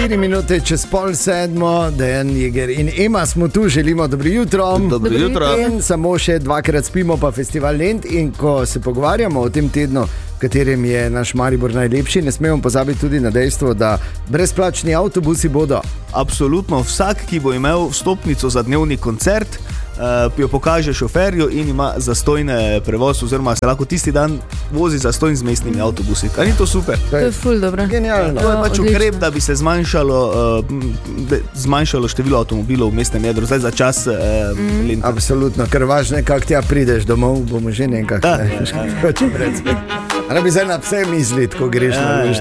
4 minute čez 6:30, Dejan Jeger in Ema smo tu, želimo dobro jutro. Dobro jutro. In samo še 2krat spimo pa Festival Lent in ko se pogovarjamo o tem tednu, v katerem je naš Maribor najlepši, ne smemo pozabiti tudi na dejstvo, da brezplačni avtobusi bodo. Absolutno, vsak, ki bo imel vstopnico za dnevni koncert, jo pokaže šoferju in ima zastojne prevoz, oziroma se lahko tisti dan vozi zastojn z mestnimi avtobusi. Kaj ni to super? To je ful dobro. Genialno. To je pač ukrep, da bi se zmanjšalo število avtomobilov v mestnem jedru, zdaj za čas Lenta. Absolutno, ker važno je, kako tja prideš domov, bomo že nekako. Ne bi zdaj na vse misliti, ko greš na